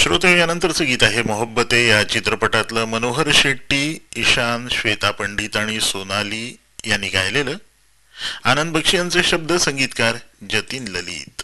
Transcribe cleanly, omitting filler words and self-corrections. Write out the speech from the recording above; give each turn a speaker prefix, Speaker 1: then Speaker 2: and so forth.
Speaker 1: श्रोते, यानंतरचं गीत आहे मोहब्बते या चित्रपटातलं मनोहर शेट्टी, ईशान, श्वेता पंडित आणि सोनाली यांनी गायलेलं. आनंद बक्षी यांचे शब्द, संगीतकार जतीन ललित.